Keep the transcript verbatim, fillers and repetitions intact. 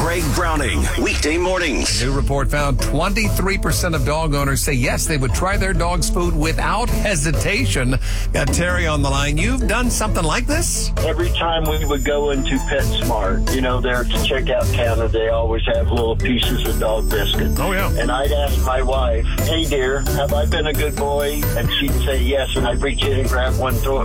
Greg Browning, weekday mornings. New report found twenty-three percent of dog owners say yes, they would try their dog's food without hesitation. Got Terry on the line. You've done something like this? Every time we would go into PetSmart, you know, their checkout counter, they always have little pieces of dog biscuit. Oh, yeah. And I'd ask my wife, hey, dear, have I been a good boy? And she'd say yes, and I'd reach in and grab one, throw it